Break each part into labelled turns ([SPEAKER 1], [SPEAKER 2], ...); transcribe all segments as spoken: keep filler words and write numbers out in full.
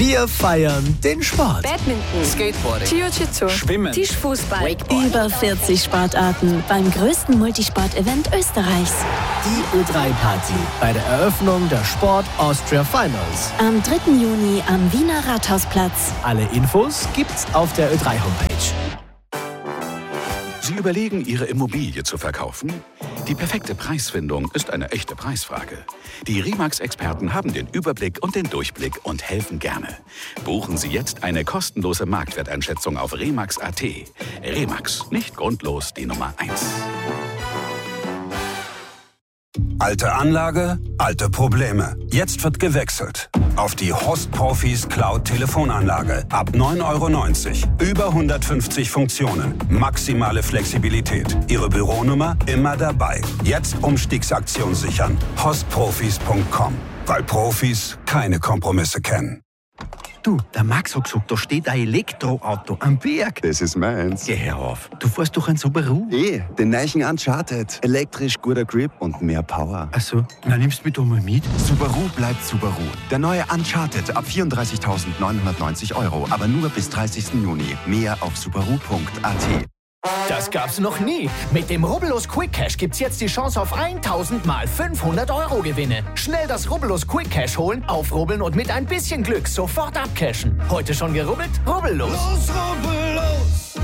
[SPEAKER 1] Wir feiern den Sport.
[SPEAKER 2] Badminton,
[SPEAKER 3] Skateboarding,
[SPEAKER 2] Jiu-Jitsu,
[SPEAKER 3] Schwimmen,
[SPEAKER 2] Tischfußball,
[SPEAKER 3] Wakeboard.
[SPEAKER 4] Über vierzig Sportarten beim größten Multisport-Event Österreichs.
[SPEAKER 1] Die Ö drei Party bei der Eröffnung der Sport Austria Finals.
[SPEAKER 4] Am dritten Juni am Wiener Rathausplatz.
[SPEAKER 1] Alle Infos gibt's auf der Ö drei Homepage.
[SPEAKER 5] Sie überlegen, Ihre Immobilie zu verkaufen? Die perfekte Preisfindung ist eine echte Preisfrage. Die Remax-Experten haben den Überblick und den Durchblick und helfen gerne. Buchen Sie jetzt eine kostenlose Marktwerteinschätzung auf remax punkt at. Remax, nicht grundlos die Nummer eins.
[SPEAKER 6] Alte Anlage, alte Probleme. Jetzt wird gewechselt. Auf die Host Profis Cloud Telefonanlage. Ab neun Euro neunzig. Über hundertfünfzig Funktionen. Maximale Flexibilität. Ihre Büronummer immer dabei. Jetzt Umstiegsaktion sichern. host profis punkt com. Weil Profis keine Kompromisse kennen.
[SPEAKER 7] Du, der Max hat gesagt, da steht ein Elektroauto am Berg.
[SPEAKER 8] Das ist meins.
[SPEAKER 7] Geh her auf. Du fährst doch ein Subaru.
[SPEAKER 8] Eh, den neuen Uncharted. Elektrisch, guter Grip und mehr Power.
[SPEAKER 7] Ach so, na nimmst du mich doch mal mit.
[SPEAKER 8] Subaru bleibt Subaru. Der neue Uncharted ab vierunddreißigtausendneunhundertneunzig Euro. Aber nur bis dreißigsten Juni. Mehr auf subaru punkt at.
[SPEAKER 9] Das gab's noch nie. Mit dem Rubbellos Quick Cash gibt's jetzt die Chance auf tausend mal fünfhundert Euro Gewinne. Schnell das Rubbellos Quick Cash holen, aufrubbeln und mit ein bisschen Glück sofort abcashen. Heute schon gerubbelt? Rubbellos.
[SPEAKER 10] Los, rubbellos!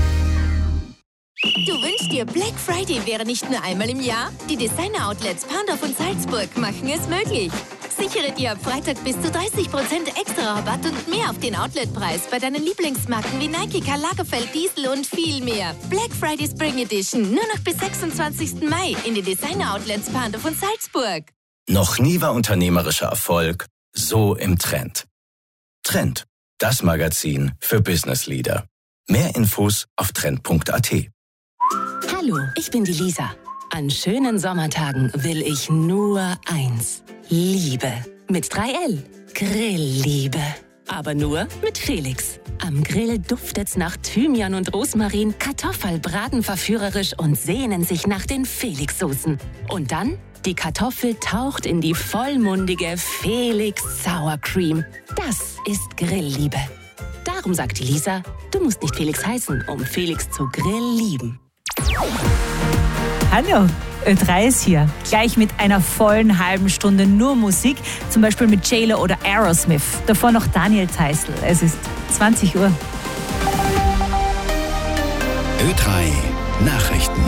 [SPEAKER 11] Du wünschst dir, Black Friday wäre nicht nur einmal im Jahr? Die Designer-Outlets Pandorf und Salzburg machen es möglich. Sichere dir ab Freitag bis zu dreißig Prozent extra Rabatt und mehr auf den Outletpreis bei deinen Lieblingsmarken wie Nike, Karl Lagerfeld, Diesel und viel mehr. Black Friday Spring Edition nur noch bis sechsundzwanzigsten Mai in den Designer-Outlets Pandorf und Salzburg.
[SPEAKER 12] Noch nie war unternehmerischer Erfolg so im Trend. Trend, das Magazin für Business Leader. Mehr Infos auf trend punkt at.
[SPEAKER 4] Hallo, ich bin die Lisa. An schönen Sommertagen will ich nur eins. Liebe. Mit drei L. Grillliebe. Aber nur mit Felix. Am Grill duftet's nach Thymian und Rosmarin, Kartoffelbraten verführerisch und sehnen sich nach den Felix-Soßen. Und dann, die Kartoffel taucht in die vollmundige Felix Sour Cream. Das ist Grillliebe. Darum sagt die Lisa, du musst nicht Felix heißen, um Felix zu Grill lieben.
[SPEAKER 13] Hallo, Ö drei ist hier. Gleich mit einer vollen halben Stunde nur Musik, zum Beispiel mit J-Lo oder Aerosmith. Davor noch Daniel Zeissl. Es ist zwanzig Uhr.
[SPEAKER 5] Ö drei Nachrichten.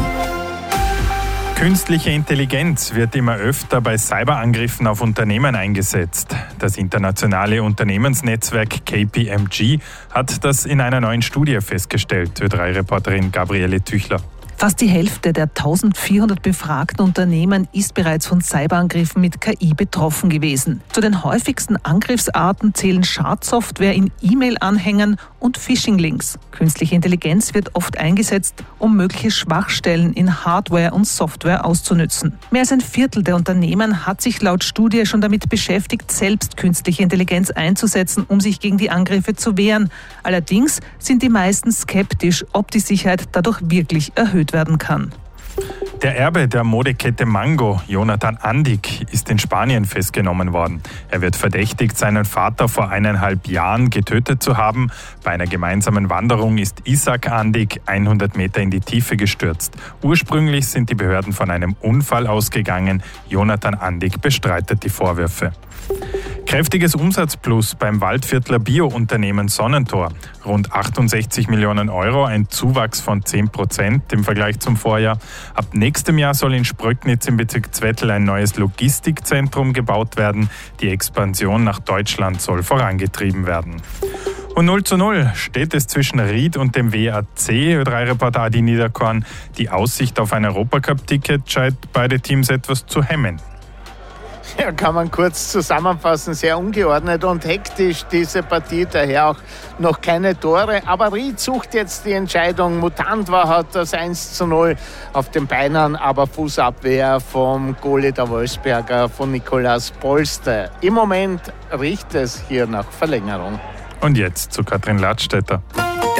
[SPEAKER 14] Künstliche Intelligenz wird immer öfter bei Cyberangriffen auf Unternehmen eingesetzt. Das internationale Unternehmensnetzwerk K P M G hat das in einer neuen Studie festgestellt. Ö drei Reporterin Gabriele Tüchler.
[SPEAKER 15] Fast die Hälfte der eintausendvierhundert befragten Unternehmen ist bereits von Cyberangriffen mit K I betroffen gewesen. Zu den häufigsten Angriffsarten zählen Schadsoftware in E-Mail-Anhängern und Phishing-Links. Künstliche Intelligenz wird oft eingesetzt, um mögliche Schwachstellen in Hardware und Software auszunützen. Mehr als ein Viertel der Unternehmen hat sich laut Studie schon damit beschäftigt, selbst künstliche Intelligenz einzusetzen, um sich gegen die Angriffe zu wehren. Allerdings sind die meisten skeptisch, ob die Sicherheit dadurch wirklich erhöht werden kann.
[SPEAKER 14] Der Erbe der Modekette Mango, Jonathan Andig, ist in Spanien festgenommen worden. Er wird verdächtigt, seinen Vater vor eineinhalb Jahren getötet zu haben. Bei einer gemeinsamen Wanderung ist Isaac Andig hundert Meter in die Tiefe gestürzt. Ursprünglich sind die Behörden von einem Unfall ausgegangen. Jonathan Andig bestreitet die Vorwürfe. Kräftiges Umsatzplus beim Waldviertler Bio-Unternehmen Sonnentor. Rund achtundsechzig Millionen Euro, ein Zuwachs von zehn Prozent im Vergleich zum Vorjahr. Ab nächstem Jahr soll in Spröcknitz im Bezirk Zwettl ein neues Logistikzentrum gebaut werden. Die Expansion nach Deutschland soll vorangetrieben werden. Und null zu null steht es zwischen Ried und dem W A C. Ö drei Reporter Adi Niederkorn. Die Aussicht auf ein Europacup-Ticket scheint beide Teams etwas zu hemmen.
[SPEAKER 16] Ja, kann man kurz zusammenfassen, sehr ungeordnet und hektisch diese Partie, daher auch noch keine Tore. Aber Ried sucht jetzt die Entscheidung. Mutantwa hat das eins zu null auf den Beinen, aber Fußabwehr vom Goalie der Wolfsberger, von Nikolaus Polster. Im Moment riecht es hier nach Verlängerung.
[SPEAKER 14] Und jetzt zu Katrin Ladstätter.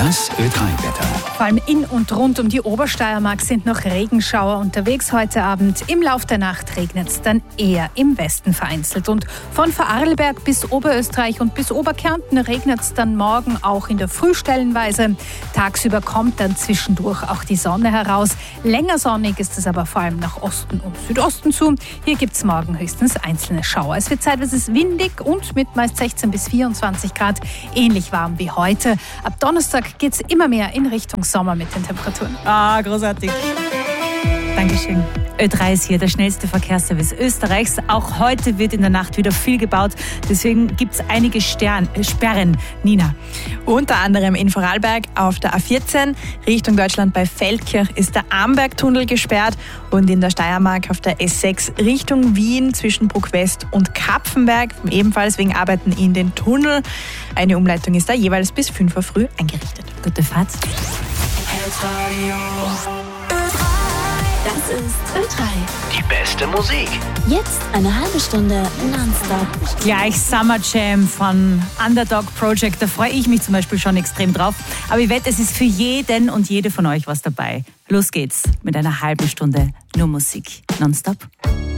[SPEAKER 5] Das Ö drei Wetter.
[SPEAKER 2] Vor allem in und rund um die Obersteiermark sind noch Regenschauer unterwegs heute Abend. Im Lauf der Nacht regnet es dann eher im Westen vereinzelt. Und von Vorarlberg bis Oberösterreich und bis Oberkärnten regnet es dann morgen auch in der Früh stellenweise. Tagsüber kommt dann zwischendurch auch die Sonne heraus. Länger sonnig ist es aber vor allem nach Osten und Südosten zu. Hier gibt es morgen höchstens einzelne Schauer. Es wird zeitweise windig und mit meist sechzehn bis vierundzwanzig Grad ähnlich warm wie heute. Ab Donnerstag geht es immer mehr in Richtung Sommer mit den Temperaturen.
[SPEAKER 13] Ah, großartig. Dankeschön. Ö drei ist hier der schnellste Verkehrsservice Österreichs. Auch heute wird in der Nacht wieder viel gebaut. Deswegen gibt es einige Stern, äh, Sperren. Nina.
[SPEAKER 3] Unter anderem in Vorarlberg auf der A vierzehn Richtung Deutschland bei Feldkirch ist der Ambergtunnel gesperrt und in der Steiermark auf der S sechs Richtung Wien zwischen Bruck-West und Kapfenberg ebenfalls wegen Arbeiten in den Tunnel. Eine Umleitung ist da jeweils bis fünf Uhr früh eingerichtet.
[SPEAKER 13] Gute Fahrt.
[SPEAKER 11] Das ist Ö drei.
[SPEAKER 9] Die beste Musik.
[SPEAKER 11] Jetzt eine halbe Stunde nonstop.
[SPEAKER 13] Gleich Summer Jam von Underdog Project. Da freue ich mich zum Beispiel schon extrem drauf. Aber ich wette, es ist für jeden und jede von euch was dabei. Los geht's mit einer halben Stunde nur Musik nonstop.